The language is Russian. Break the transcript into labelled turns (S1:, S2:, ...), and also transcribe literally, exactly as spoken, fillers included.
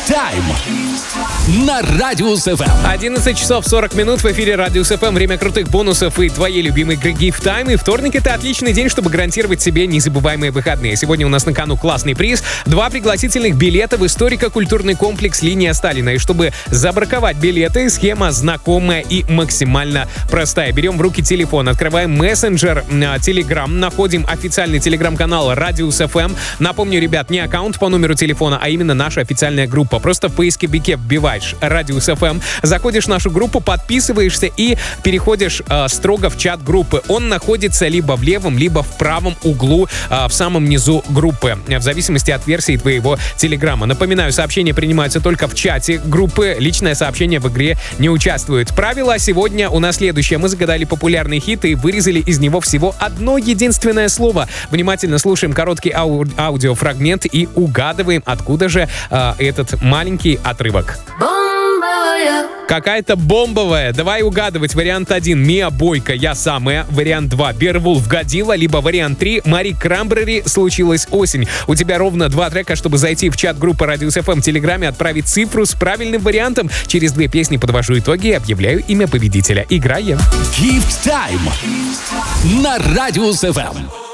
S1: Тайм на Радиус эф эм.
S2: одиннадцать часов сорок минут в эфире Радиус эф эм. Время крутых бонусов и твоей любимой игры Gift Time. И вторник — это отличный день, чтобы гарантировать себе незабываемые выходные. Сегодня у нас на кону классный приз. Два пригласительных билета в историко-культурный комплекс «Линия Сталина». И чтобы забраковать билеты, схема знакомая и максимально простая. Берем в руки телефон, открываем мессенджер Telegram, находим официальный телеграм-канал Радиус эф эм. Напомню, ребят, не аккаунт по номеру телефона, а именно наша официальная группа. Просто в поисковике вбиваешь Радиус эф эм, заходишь в нашу группу, подписываешься и переходишь э, строго в чат группы. Он находится либо в левом, либо в правом углу, э, в самом низу группы, в зависимости от версии твоего телеграма. Напоминаю, сообщения принимаются только в чате группы, личное сообщение в игре не участвует. Правила сегодня у нас следующее. Мы загадали популярный хит и вырезали из него всего одно единственное слово. Внимательно слушаем короткий ау- аудиофрагмент и угадываем, откуда же э, этот маленький отрывок. Какая-то бомбовая. Давай угадывать. Вариант один. Миа Бойко, я самая. Вариант два. Беовулф, Годзилла. Либо вариант три. Мари Крамбрери, случилась осень. У тебя ровно два трека, чтобы зайти в чат группы Радиус эф эм в Телеграме, отправить цифру с правильным вариантом. Через две песни подвожу итоги и объявляю имя победителя. Играем.
S1: Gift Time на Радиус эф эм.